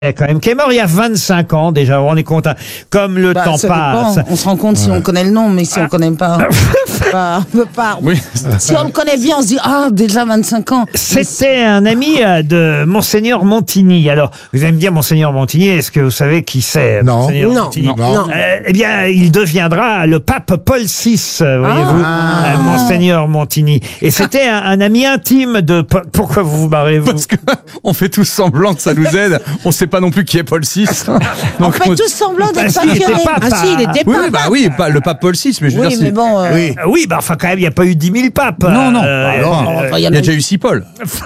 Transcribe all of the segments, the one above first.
Quand même, qui est mort il y a 25 ans déjà, on est content. Comme le temps ça passe. dépend. On se rend compte si on connaît le nom, mais si on connaît pas, on peut pas. Oui. Si on le connaît bien, on se dit déjà 25 ans. C'était un ami de Monseigneur Montigny. Alors, vous allez me dire, Monseigneur Montigny, est-ce que vous savez qui c'est? Non. Monseigneur Non. Montigny Non. Eh bien, il deviendra le pape Paul VI, voyez-vous, Monseigneur Montigny. Et c'était un ami intime de Paul. Pourquoi vous vous barrez, vous? Parce que on fait tous semblant que ça nous aide. On sait pas non plus qui est Paul VI. On Donc, fait tous semblant d'être Bah, si, il était passionné. pape, Ah si, il était oui, pape. bah oui, pas le pape Paul VI, mais je veux Oui, dire, mais bon. Oui, bah enfin quand même, il n'y a pas eu 10 000 papes. Non. enfin, il y a déjà eu 6 Paul.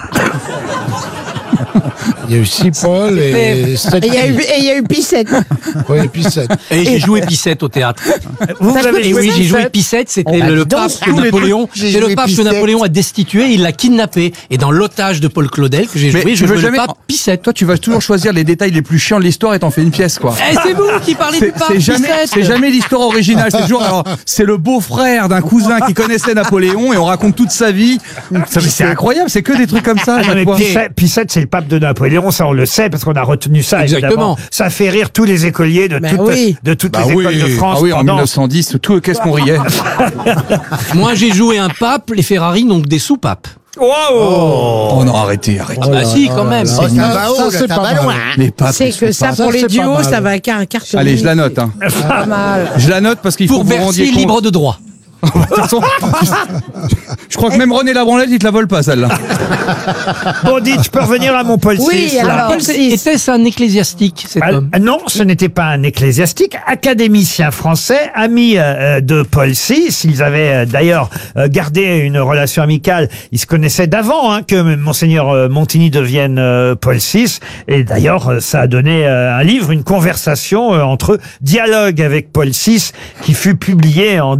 Il y a eu 6 Paul et 7 Et il y a eu Pissette. Oui, et puis 7. Et j'ai joué Pissette au théâtre. Vous avez Et joué oui, j'ai joué Pissette. C'était le pape que Napoléon. j'ai C'est le joué pape que Pissette. Napoléon a destitué. Il l'a kidnappé. Et dans l'otage de Paul Claudel que j'ai Mais joué, tu je veux jouais jamais- le pape Pissette. Toi, tu vas toujours choisir les détails les plus chiants de l'histoire et t'en fais une pièce, quoi. Eh, c'est vous qui parlez du pape C'est jamais, Pissette. c'est jamais l'histoire originale. C'est toujours, alors, c'est le beau-frère d'un cousin qui connaissait Napoléon et on raconte toute sa vie. C'est incroyable, c'est que des trucs comme ça à Ah non, chaque mais fois. Pissette, c'est le pape de Napoléon, ça on le sait, parce qu'on a retenu ça, Exactement. évidemment. Ça fait rire tous les écoliers de toutes oui. les écoles de France. Ah oui, en pendant- 1910, tout, qu'est-ce qu'on riait. Moi, j'ai joué un pape, les Ferrari, donc des soupapes. Wow. Oh non, arrêtez. Ah bah si, quand même. Ça, c'est pas mal. Les papes, C'est que ça, Ça, pour les c'est pas duos, mal. ça va cartonner. Allez, je la note. Hein. Pas mal. Je la note parce qu'il faut Pour que vous vous Bercy, rendiez compte. libre de droit. De toute façon, je crois que même René Labranlette, il te la vole pas, celle-là. Bon, dites, je peux revenir à mon Paul Oui, VI, là. alors, Paul VI. Était-ce un ecclésiastique, cet homme? Non, ce n'était pas un ecclésiastique, académicien français, ami de Paul VI. Ils avaient d'ailleurs gardé une relation amicale. Ils se connaissaient d'avant que Monseigneur Montigny devienne Paul VI. Et d'ailleurs, ça a donné un livre, une conversation entre eux, Dialogue avec Paul VI, qui fut publié en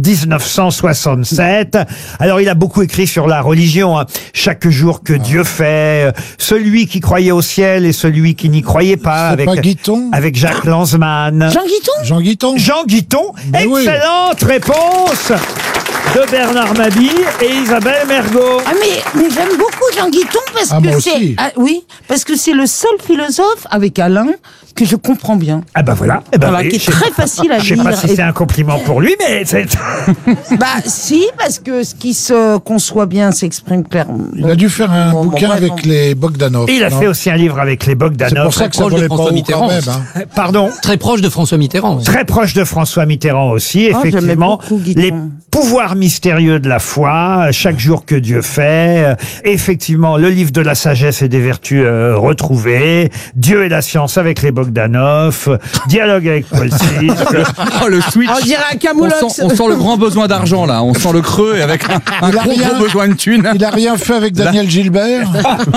1967. Alors, il a beaucoup écrit sur la religion. Chaque jour que Dieu fait, celui qui croyait au ciel et celui qui n'y croyait pas, C'est pas Guiton avec Jacques Lanzmann. Jean Guiton. Jean Guiton Jean Guiton, Ben oui. excellente réponse de Bernard Mabille et Isabelle Mergot. Ah mais j'aime beaucoup Jean Guiton parce Ah, moi que c'est aussi. parce que c'est le seul philosophe avec Alain que je comprends bien. Ah bah voilà. Eh ben Voilà, oui, qui est je sais très pas- facile à Je sais lire. pas si Et- c'est un compliment pour lui, mais c'est... Bah si, parce que ce qui se conçoit bien s'exprime clairement. Il a dû faire un Bon, bouquin bref, avec les Bogdanov. Et il a non fait aussi un livre avec les C'est Bogdanov. pour ça que ça proche de volait pas François haut Mitterrand. quand même. Hein. Pardon. Très proche de François Mitterrand. Très proche de François Mitterrand aussi, Ah, j'aimais effectivement. beaucoup Guiton. Les pouvoirs mystérieux de la foi, chaque jour que Dieu fait, effectivement, le livre de la sagesse et des vertus retrouvées, Dieu et la science avec les Bogdanov, dialogue avec Paul VI. Oh, le switch. On dirait un On camoulox. sent le grand besoin d'argent, là. On sent le creux et avec un Il a gros, rien. gros besoin de thunes. Il a rien fait avec Daniel Gilbert.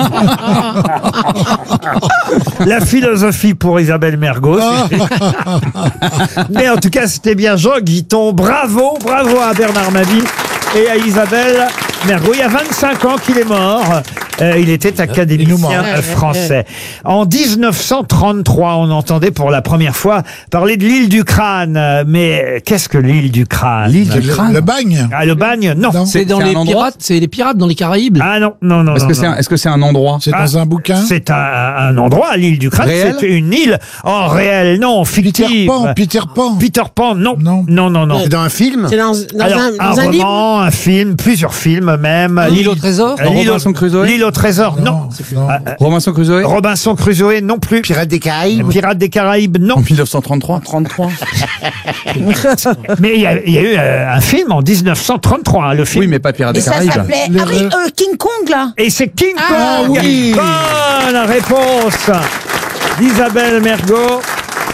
La philosophie pour Isabelle Mergot. Mais en tout cas, c'était bien Jean Guiton. Bravo à Bernard Mabille et à Isabelle Mergot. Il y a 25 ans qu'il est mort. Il était Il nous académicien manque. français. En 1933, on entendait pour la première fois parler de l'île du Crâne. Mais qu'est-ce que l'île du Crâne? Le bagne. Ah, le bagne? Non. Non. C'est dans c'est un les endroit pirates, c'est les pirates dans les Caraïbes. Ah non. Est-ce que c'est un endroit? C'est dans un bouquin. C'est un endroit, l'île du Crâne. Réel? C'est une île en réel, non, Peter fictive. Pan. Peter Pan. Peter Pan, non. Non. Non. C'est dans un film? C'est dans Alors, un un livre. roman, un film, plusieurs films même. L'île au trésor? Robinson Crusoe? L'île au trésor, non. Robinson Crusoe? Robinson Crusoe, non plus. Pirates des Caraïbes? Pirates des Caraïbes, non. En 1933. 33. Mais il y a eu un film en 1933, le film. Oui, mais pas Pirates Et des ça Caraïbes. s'appelait King Kong là. Et c'est King Kong. Ah oui. Bonne réponse d'Isabelle Mergot.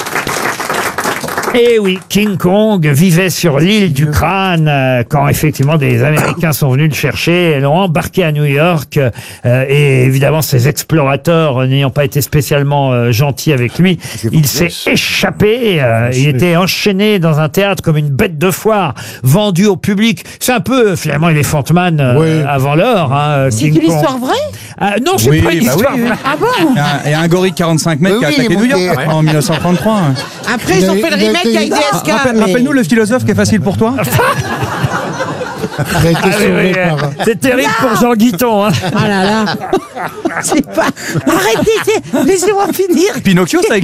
Et oui, King Kong vivait sur l'île du Crâne quand effectivement des Américains sont venus le chercher et l'ont embarqué à New York. Et évidemment, ces explorateurs n'ayant pas été spécialement gentils avec lui, il s'est échappé. Il était enchaîné dans un théâtre comme une bête de foire, vendu au public. C'est un peu finalement Elephant Man Oui. avant l'heure. C'est King une Kong. histoire vraie? Non, c'est Oui, pas une bah histoire. oui. vraie. Ah bon? Et un gorille de 45 mètres Oui, qui a oui, attaqué il est New York monté, en 1933. Après Il ils ont a- fait le il a remake été- avec DSK. Rappelle-nous le philosophe qui est facile pour toi. Il a été Ah oui, sauvé oui, par. c'est terrible pour Jean Guiton. Ah là là. C'est pas. Arrêtez, laissez-moi finir. Pinocchio, ça